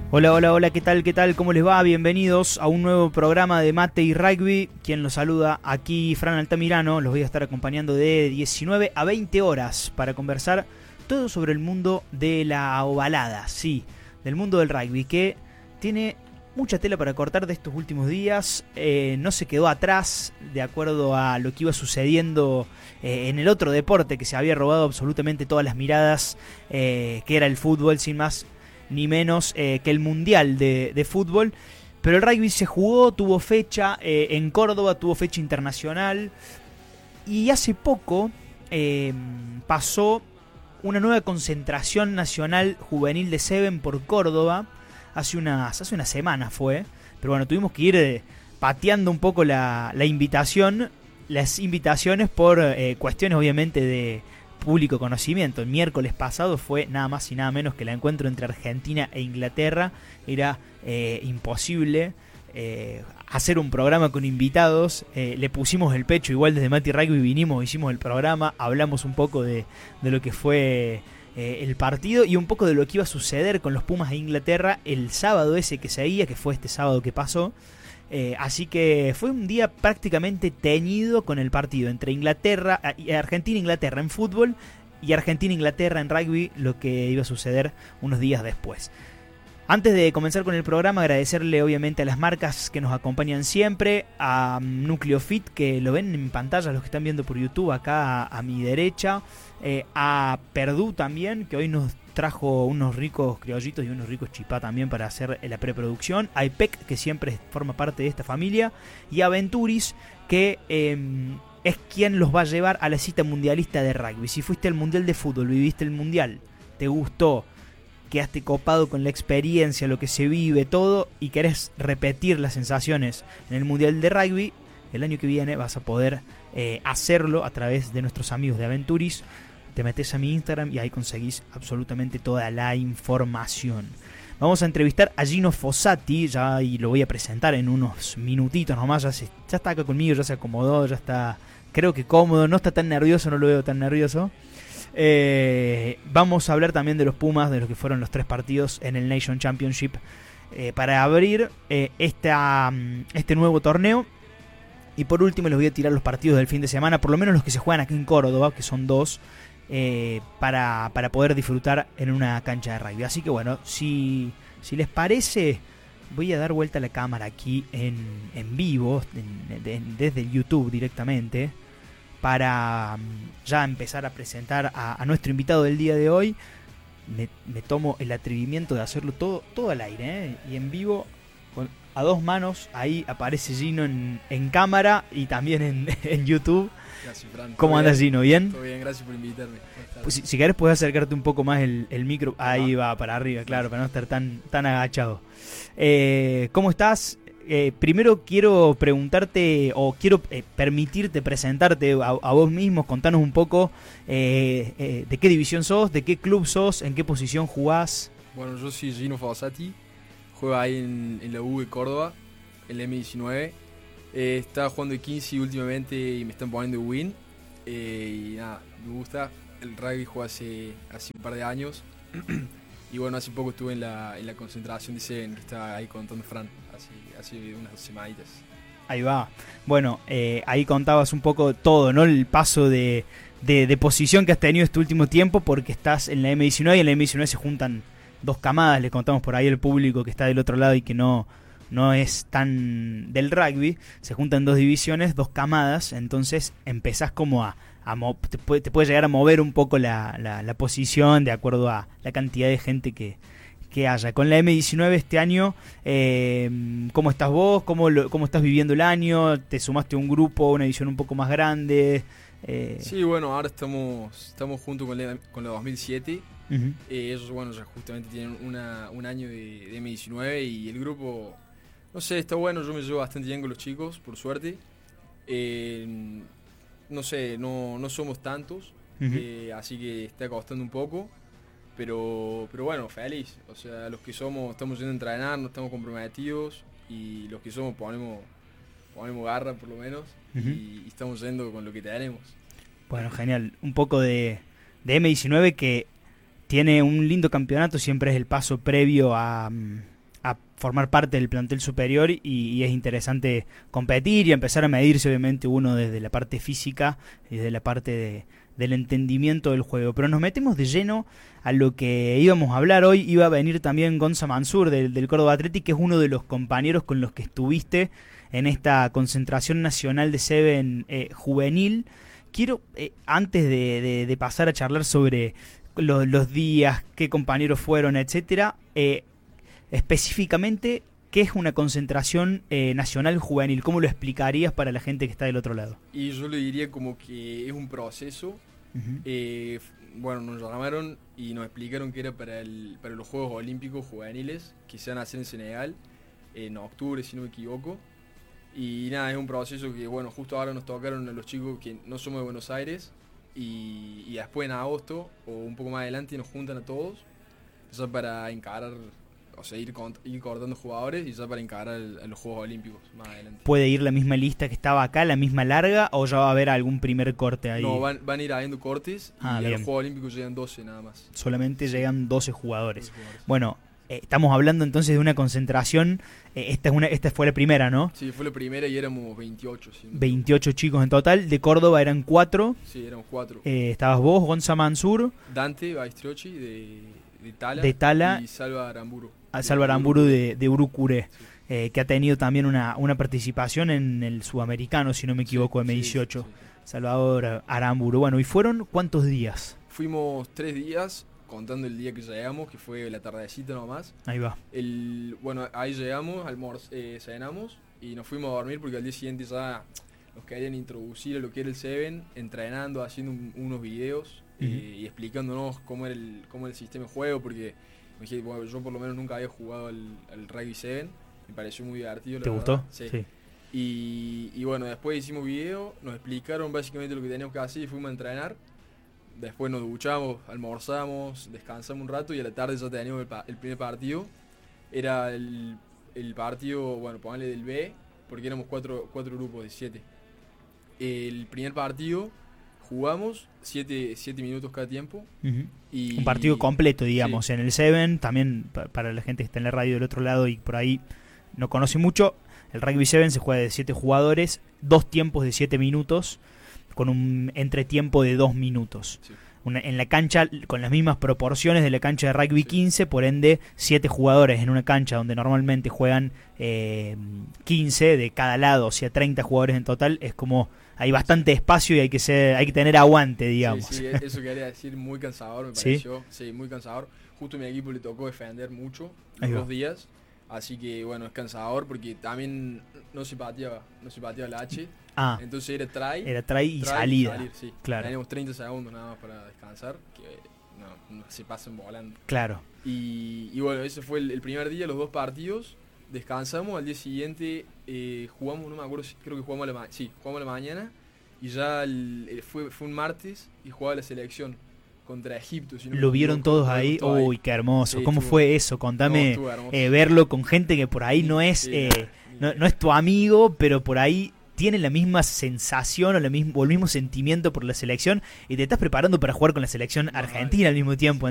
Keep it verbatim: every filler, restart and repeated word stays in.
Hola, hola, hola, ¿qué tal, qué tal? ¿Cómo les va? Bienvenidos a un nuevo programa de Mate y Rugby. Quien los saluda aquí, Fran Altamirano. Los voy a estar acompañando de diecinueve a veinte horas para conversar todo sobre el mundo de la ovalada, sí, del mundo del rugby, que tiene mucha tela para cortar de estos últimos días. Eh, no se quedó atrás de acuerdo a lo que iba sucediendo eh, en el otro deporte que se había robado absolutamente todas las miradas, eh, que era el fútbol, sin más ni menos eh, que el Mundial de, de Fútbol. Pero el rugby se jugó, tuvo fecha eh, en Córdoba, tuvo fecha internacional. Y hace poco eh, pasó una nueva concentración nacional juvenil de Seven por Córdoba. Hace unas, hace unas semanas fue. Pero bueno, tuvimos que ir eh, pateando un poco la, la invitación. Las invitaciones por eh, cuestiones obviamente de público conocimiento. El miércoles pasado fue nada más y nada menos que el encuentro entre Argentina e Inglaterra. Era eh, imposible eh, hacer un programa con invitados. Eh, le pusimos el pecho, igual desde Mati Rugby vinimos, hicimos el programa, hablamos un poco de, de lo que fue eh, el partido y un poco de lo que iba a suceder con los Pumas de Inglaterra el sábado ese que seguía, que fue este sábado que pasó. Eh, así que fue un día prácticamente teñido con el partido entre Inglaterra, Argentina-Inglaterra en fútbol y Argentina-Inglaterra en rugby, lo que iba a suceder unos días después. Antes de comenzar con el programa, agradecerle obviamente a las marcas que nos acompañan siempre, a Núcleo Fit, que lo ven en pantalla los que están viendo por YouTube acá a, a mi derecha, eh, a Perdú también, que hoy nos trajo unos ricos criollitos y unos ricos chipá también para hacer la preproducción, a I P E C, que siempre forma parte de esta familia, y a Venturis, que eh, es quien los va a llevar a la cita mundialista de rugby. Si fuiste al Mundial de Fútbol, viviste el Mundial, te gustó, quedaste copado con la experiencia, lo que se vive, todo, y querés repetir las sensaciones en el Mundial de Rugby, el año que viene vas a poder eh, hacerlo a través de nuestros amigos de Aventuris. Te metes a mi Instagram y ahí conseguís absolutamente toda la información. Vamos a entrevistar a Gino Fossati, ya y lo voy a presentar en unos minutitos nomás, ya, se, ya está acá conmigo, ya se acomodó, ya está, creo que cómodo, no está tan nervioso, no lo veo tan nervioso. Eh, vamos a hablar también de los Pumas, de los que fueron los tres partidos en el Nation Championship eh, para abrir eh, esta, este nuevo torneo. Y por último les voy a tirar los partidos del fin de semana, por lo menos los que se juegan aquí en Córdoba, que son dos, eh, para, para poder disfrutar en una cancha de rugby. Así que bueno, si, si les parece, voy a dar vuelta a la cámara aquí en, en vivo, en, de, desde el YouTube directamente, para ya empezar a presentar a, a nuestro invitado del día de hoy. Me, me tomo el atrevimiento de hacerlo todo, todo al aire, ¿eh? Y en vivo, con, a dos manos. Ahí aparece Gino en, en cámara y también en, en YouTube. Gracias, Fran. ¿Cómo andas, Gino? ¿Bien? Todo bien, gracias por invitarme. Pues, si, si querés puedes acercarte un poco más el, el micro. Ahí va, para arriba, claro, para no estar tan, tan agachado. Eh, ¿Cómo estás? Eh, primero quiero preguntarte o quiero eh, permitirte presentarte a, a vos mismo, contanos un poco eh, eh, de qué división sos, de qué club sos, en qué posición jugás. Bueno, yo soy Gino Fossati, juego ahí en, en la U de Córdoba, en la eme diecinueve. Eh, estaba jugando de quince últimamente y me están poniendo de win. Eh, y nada, me gusta. El rugby juego hace, hace un par de años. Y bueno, hace poco estuve en la, en la concentración de Seven, que estaba ahí contando Fran, hace, hace unas semanitas. Ahí va. Bueno, eh, ahí contabas un poco todo, ¿no? El paso de, de, de posición que has tenido este último tiempo, porque estás en la eme diecinueve y en la eme diecinueve se juntan dos camadas. Le contamos por ahí al público que está del otro lado y que no, no es tan del rugby. Se juntan dos divisiones, dos camadas, entonces empezás como a... Te puede, te puede llegar a mover un poco la, la, la posición de acuerdo a la cantidad de gente que, que haya. Con la eme diecinueve este año, eh, ¿cómo estás vos? ¿Cómo, lo, ¿Cómo estás viviendo el año? ¿Te sumaste a un grupo, una edición un poco más grande? Eh... Sí, bueno, ahora estamos, estamos junto con la, con la dos mil siete. Uh-huh. eh, ellos, bueno, ya justamente tienen una, un año de, de eme diecinueve y el grupo, no sé, está bueno. Yo me llevo bastante bien con los chicos, por suerte. Eh... No sé, no, no somos tantos, uh-huh. eh, así que está costando un poco, pero, pero bueno, feliz. O sea, los que somos estamos yendo a entrenar, no estamos comprometidos y los que somos ponemos, ponemos garra por lo menos uh-huh. y, y estamos yendo con lo que tenemos. Bueno, genial. Un poco de, de eme diecinueve que tiene un lindo campeonato, siempre es el paso previo a, a formar parte del plantel superior y, y es interesante competir y empezar a medirse obviamente uno desde la parte física y desde la parte de, del entendimiento del juego. Pero nos metemos de lleno a lo que íbamos a hablar hoy. Iba a venir también Gonza Mansur del, del Córdoba Athletic, que es uno de los compañeros con los que estuviste en esta concentración nacional de Seven eh, juvenil. Quiero, eh, antes de, de, de pasar a charlar sobre lo, los días, qué compañeros fueron, etcétera, eh, específicamente, ¿qué es una concentración eh, nacional juvenil? ¿Cómo lo explicarías para la gente que está del otro lado? Y yo le diría como que es un proceso. Uh-huh. eh, bueno, nos llamaron y nos explicaron que era para, el, para los Juegos Olímpicos Juveniles, que se van a hacer en Senegal, en octubre, si no me equivoco. Y nada, es un proceso que, bueno, justo ahora nos tocaron a los chicos que no somos de Buenos Aires, y, y después en agosto, o un poco más adelante, nos juntan a todos, ya para encarar... O sea, ir, con, ir cortando jugadores y ya para encarar el, a los Juegos Olímpicos más adelante. ¿Puede ir la misma lista que estaba acá, la misma larga, o ya va a haber algún primer corte ahí? No, van, van a ir habiendo cortes ah, y bien. a los Juegos Olímpicos llegan doce nada más. Solamente sí. llegan doce jugadores. doce jugadores. Bueno, eh, estamos hablando entonces de una concentración. Eh, esta, es una, esta fue la primera, ¿no? Sí, fue la primera y éramos veintiocho. Sí, veintiocho chicos en total. De Córdoba eran cuatro. Sí, éramos cuatro. Eh, estabas vos, Gonza Mansur. Dante Baistriochi de, de Tala. De Tala. Y Salva Aramburu. A Salva Aramburu de, de Urucuré, sí. eh, que ha tenido también una, una participación en el Sudamericano, si no me equivoco, sí, M dieciocho. Sí, sí. Salvador Aramburu. Bueno, ¿y fueron cuántos días? Fuimos tres días, contando el día que llegamos, que fue la tardecita nomás. Ahí va. El, bueno, ahí llegamos, almorz, eh, cenamos y nos fuimos a dormir porque al día siguiente ya nos querían introducir a lo que era el Seven, entrenando, haciendo un, unos videos uh-huh. eh, y explicándonos cómo era el, cómo era el sistema de juego, porque bueno, yo por lo menos nunca había jugado al, al Rugby Seven, me pareció muy divertido. ¿Te la gustó? Verdad. Sí. sí. Y, y bueno, después hicimos video, nos explicaron básicamente lo que teníamos que hacer y fuimos a entrenar. Después nos duchamos, almorzamos, descansamos un rato y a la tarde ya teníamos el, pa- el primer partido. Era el, el partido, bueno, ponle del B, porque éramos cuatro, cuatro grupos de siete. El primer partido jugamos siete, siete minutos cada tiempo. Uh-huh. Y, un partido completo, digamos, sí. En el Seven, también para la gente que está en la radio del otro lado y por ahí no conoce mucho, el Rugby Seven se juega de siete jugadores, dos tiempos de siete minutos, con un entretiempo de dos minutos. Sí. Una, en la cancha, con las mismas proporciones de la cancha de Rugby sí. quince, por ende, siete jugadores en una cancha donde normalmente juegan eh, quince de cada lado, o sea, treinta jugadores en total, es como... Hay bastante espacio y hay que ser, hay que tener aguante, digamos. Sí, sí, eso quería decir, muy cansador me pareció. ¿Sí? Sí, muy cansador. Justo a mi equipo le tocó defender mucho, los dos días. Así que bueno, es cansador porque también no se pateaba, no se pateaba la H. Ah. Entonces era try. Era try y try salida. Y salir, sí. Claro. Teníamos treinta segundos nada más para descansar, que no, no se pasan volando. Claro. Y, y bueno, ese fue el, el primer día, los dos partidos. Descansamos, al día siguiente eh, jugamos, no me acuerdo, creo que jugamos a la, ma- sí, jugamos a la mañana y ya el, el, fue, fue un martes y jugaba la selección contra Egipto. Si no ¿Lo vieron todos ahí? Uy, ahí. Qué hermoso. Sí, ¿cómo estuvo, fue eso? Contame, no, eh, verlo con gente que por ahí no es, sí, eh, no, no es tu amigo, pero por ahí tiene la misma sensación o, la misma, o el mismo sentimiento por la selección y te estás preparando para jugar con la selección argentina al mismo tiempo.